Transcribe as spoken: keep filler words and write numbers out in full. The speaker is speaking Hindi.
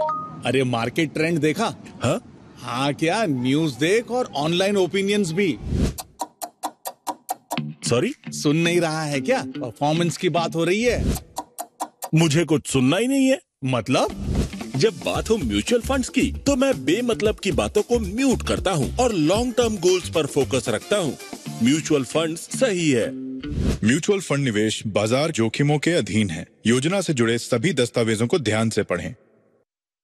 अरे मार्केट ट्रेंड देखा? हाँ हाँ क्या, न्यूज देख और ऑनलाइन ओपिनियंस भी। सॉरी, सुन नहीं रहा है क्या? परफॉर्मेंस की बात हो रही है। मुझे कुछ सुनना ही नहीं है। मतलब? जब बात हो म्यूचुअल फंड्स की तो मैं बेमतलब की बातों को म्यूट करता हूँ और लॉन्ग टर्म गोल्स पर फोकस रखता हूँ। म्यूचुअल फंड्स सही है। म्यूचुअल फंड निवेश बाजार जोखिमों के अधीन है। योजना से जुड़े सभी दस्तावेजों को ध्यान से पढ़ें।